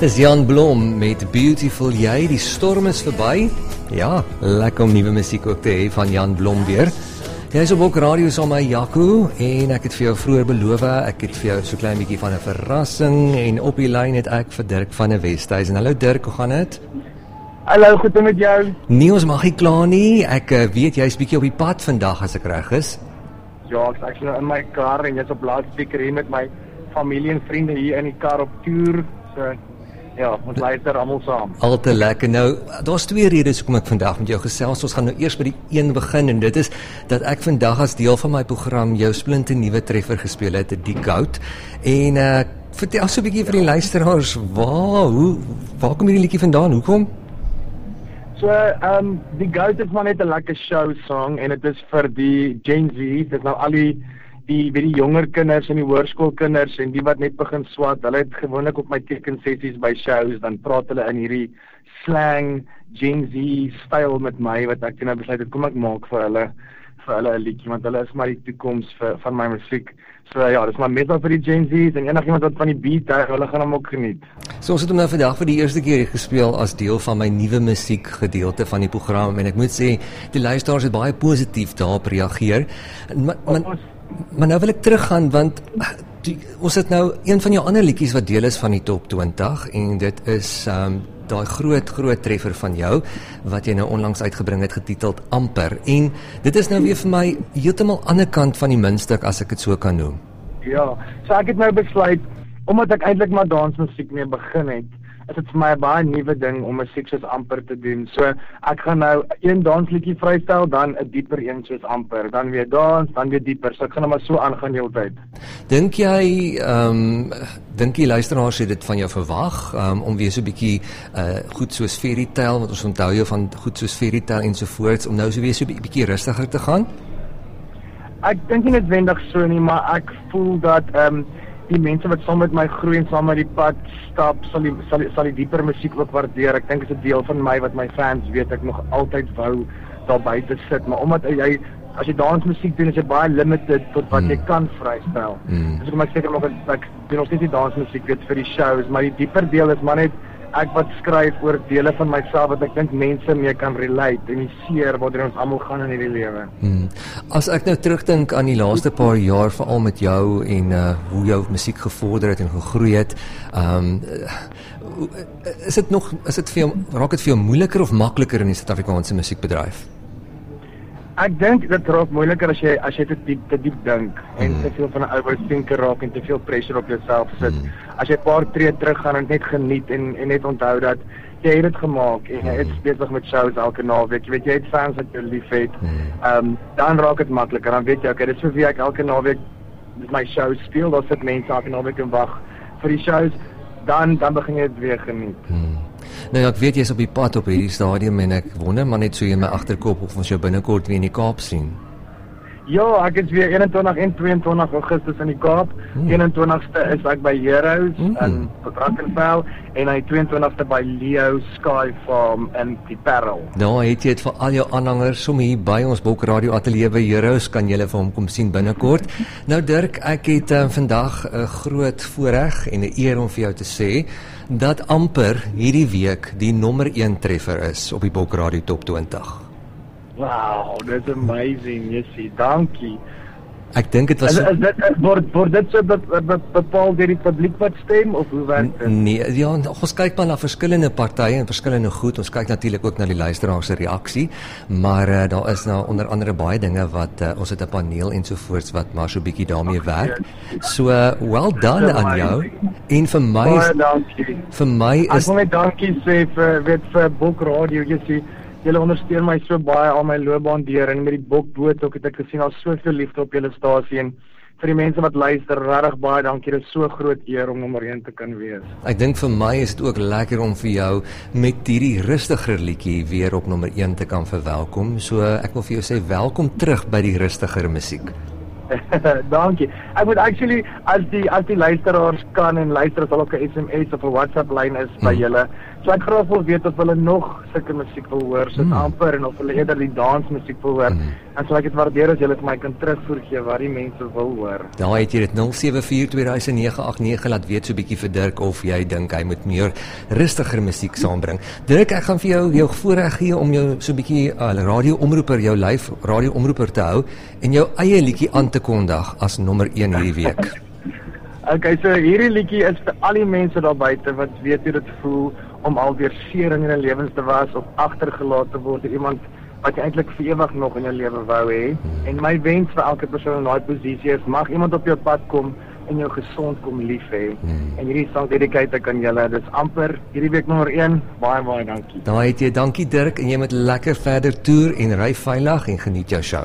Dis Jan Blom met Beautiful Jy. Die storm is verby. Ja, lekker om nuwe musiek ook te hê van Jan Blom weer. Jy is op ook radio saam met Jaco en ek het vir jou vroeër beloof, ek het vir jou so klein bietjie van 'n verrassing en op die lyn het ek vir Dirk van der Westhuizen. Hallo Dirk, hoe gaan dit? Hallo, goed met jou? Nee, ons mag nie kla nie. Ek weet jy's bietjie op die pad vandag as ek reg is. Ja, ek is actually nou in my kar en jy's op loudspeaker hier met my familie en vriende hier in die kar op toer. So ja, ons luister almal saam. Al te lekker. Nou, daar's twee redes hoekom ek vandag met jou gesels. Ons gaan nou eers by die een begin en dit is dat ek vandag as deel van my program jou splinte nuwe treffer gespeel het, Die Goat. En vertel so 'n bietjie vir die luisteraars, waar kom hierdie liedjie vandaan? Hoekom? So, Die Goat is maar net 'n lekker show song en dit is vir die Gen Z. Dit is nou al die jonger kinders en die hoërskoolkinders en die wat net begin swat. Hulle het gewoonlik op my tekensessies by shows, dan praat hulle in hierdie slang Gen Z styl met my wat ek nou besluit het kom ek maak vir hulle 'n liedjie want hulle is maar die toekoms van my musiek. So ja, dis maar meestal vir die Gen Z's en enigiemand wat van die beat hou, hulle gaan hom ook geniet. So ons het hom nou vandag vir die eerste keer gespeel as deel van my nuwe musiek gedeelte van die program en ek moet sê die luisteraars het baie positief daarop reageer. Maar nou wil ek teruggaan want ons het nou een van jou ander liedjies wat deel is van die top 20 en dit is daai groot treffer van jou wat jy nou onlangs uitgebring het getiteld Amper en dit is nou weer vir my heeltemal ander kant van die muntstuk as ek dit so kan noem. Ja, so ek het nou besluit omdat ek eintlik maar dansmusiek mee begin het, is dit vir my 'n baie nuwe ding om musiek soos Amper te doen. So ek gaan nou een dansliedjie vrystel, dan 'n dieper een soos Amper, dan weer dans, dan weer dieper. So ek gaan hom maar so aangaan heeltyd. Dink jy luisteraars het dit van jou verwag om weer so 'n bietjie goed soos Fairy Tale, want ons onthou jou van goed soos Fairy Tale ensovoorts, om nou so weer so 'n bietjie rustiger te gaan? Ek dink nie noodwendig so nie, maar ek voel dat die mense wat saam met my groei en saam met die pad stap, sal die dieper musiek ook waardeer. Ek dink dit is 'n deel van my wat my fans weet ek nog altyd wou daar buite sit, maar omdat as jy dansmusiek doen, is jy baie limited tot wat jy kan vrystel. Dus ek seker nog ek doen nog steeds die dansmusiek weet vir die shows, maar die dieper deel is maar net ek wat skryf oor dele van myself wat ek dink mense mee kan relate en die seer waartoe ons almal gaan in hierdie lewe. As ek nou terugdink aan die laaste paar jaar, veral met jou en hoe jou musiek gevorder het en gegroei het, raak dit vir jou moeiliker of makliker in die Suid-Afrikaanse musiekbedryf? Ek dink dit raak moeiliker as jy te diep dink en te veel van 'n overthinker raak en te veel pressure op jouself sit. As jy 'n paar tree terug gaan en net geniet en net onthou dat jy het dit gemaak en jy is besig met shows elke naweek. Jy weet jy het fans wat jou liefhet. Dan raak dit makliker. Dan weet jy okay, dis vir wie ek elke naweek my shows speel. Daar sit mense elke naweek en wag vir die shows. Dan begin jy dit weer geniet. Nou ek weet jy is op die pad op hierdie stadium en ek wonder maar net so in my agterkop of ons jou binnekort weer in die Kaap sien. Ja, ek is weer 21 en 22 Augustus in die Kaap. 21ste is ek by Heroes in Brackenfell en hy 22ste by Leo Sky Farm in die Parel. Nou het jy dit vir al jou aanhangers sommer hier by ons Bok Radio Ateljee by Heroes, kan julle vir hom kom sien binnekort. Nou Dirk, ek het vandag 'n groot voorreg en 'n eer om vir jou te sê dat Amper hierdie week die nommer 1 treffer is op die Bok Radio Top 20. Wow, that's amazing, Jessie, dankie. Ek dink dit was word dit so bepaal deur die publiek wat stem of hoe werk dit? Nee, ja, ons kyk maar na verskillende partye en verskillende goed. Ons kyk natuurlik ook na die luisteraars se reaksie, maar daar is nou onder andere baie dinge wat ons het 'n paneel ensovoorts wat maar so 'n bietjie daarmee werk. So well done aan jou. En vir my is ek wil net dankie sê vir Bok Radio, Jessie. Julle ondersteun my so baie al my loopbaan deur en met die Bokboot ook het ek gesien al soveel liefde op julle stasie en vir die mense wat luister, regtig baie dankie. Dit is so groot eer om nommer 1 te kan wees. Ek dink vir my is dit ook lekker om vir jou met hierdie rustiger liedjie weer op nommer 1 te kan verwelkom. So ek wil vir jou sê welkom terug by die rustiger musiek. Dankie. Ek moet actually as die luisteraars kan en luister, sal ook 'n SMS of 'n WhatsApp lyn is by julle. So ek graag wil weet of hulle nog sulke musiek wil hoor, soos amper, en of hulle eerder die dansmusiek wil hoor. En sal ek dit waardeer as julle vir my kan terugvoer gee wat die mense wil hoor. Daar het jy dit 074200989 laat weet so 'n bietjie vir Dirk of jy dink hy moet meer rustiger musiek saambring. Dirk, ek gaan vir jou voorreg gee om jou so 'n bietjie radio-omroeper, jou live radio-omroeper te hou en jou eie liedjie aan te kondig as nommer 1 hierdie week. Okay, so hierdie liedjie is vir al die mense daar buite wat weet hoe dit voel om alweer seer in hulle lewens te was of agtergelaat te word deur iemand wat jy eintlik vir ewig nog in jou lewe wou hê. En my wens vir elke persoon in daai posisie is, mag iemand op jou pad kom en jou gesond kom lief hê. En hierdie song dedicate ek aan julle. Dis amper hierdie week nommer 1. Baie dankie. Daai het jy, dankie Dirk, en jy moet lekker verder toer en ry veilig en geniet jou show.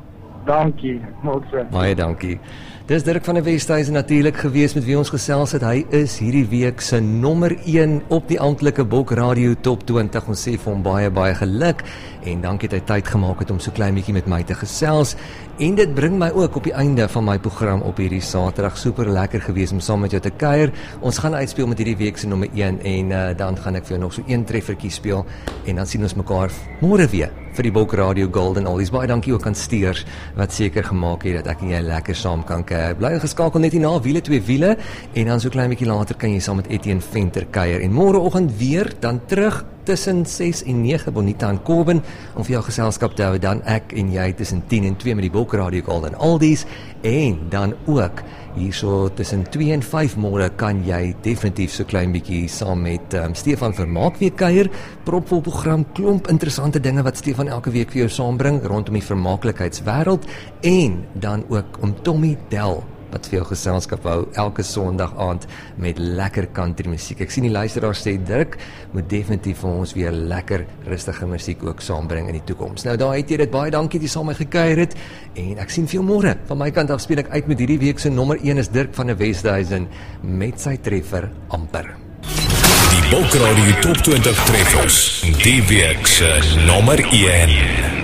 Dankie, maak so. Baie dankie. Dis Dirk van die Westhuizen natuurlik gewees met wie ons gesels het. Hy is hierdie week se nommer 1 op die amptelike Bok Radio Top 20. Ons sê vir hom baie geluk en dankie dat hy tyd gemaak het om so klein bietjie met my te gesels. En dit bring my ook op die einde van my program op hierdie Saterdag. Super lekker gewees om saam met jou te kuier. Ons gaan uitspeel met hierdie week se nommer 1 en dan gaan ek vir jou nog so 1 treffertjie speel en dan sien ons mekaar môre weer vir die Bok Radio Golden Oldies. Baie dankie ook aan Steers wat seker gemaak het dat ek en jy lekker saam kan kuier. Bly geskakel net hier na Wiele 2 Wiele en dan so klein bietjie later kan jy saam met Etienne Venter kuier. En môreoggend weer dan terug tussen 6 en 9 Bonita en Corbin om vir jou geselskap te hou. Dan ek en jy tussen 10 en 2 met die Bok Radio Golden Oldies en dan ook hierso tussen 2 en 5 môre kan jy definitief so klein bietjie saam met Stefan Vermaak weer kuier. Propvol program, klomp interessante dinge wat Stefan elke week vir jou saambring rondom die vermaaklikheidswêreld en dan ook om Tommy Del wat vir jou geselskap hou elke Sondag aand met lekker country musiek. Ek sien die luisteraars sê Dirk moet definitief vir ons weer lekker rustige musiek ook saambring in die toekoms. Nou daar het jy dit, baie dankie dat jy saam met my gekuier het en ek sien veel môre. Van my kant af speel ek uit met hierdie week se nommer 1 is Dirk van die Westhuizen met sy treffer amper. Die Bok Radio Top 20 treffers, die week se nommer 1.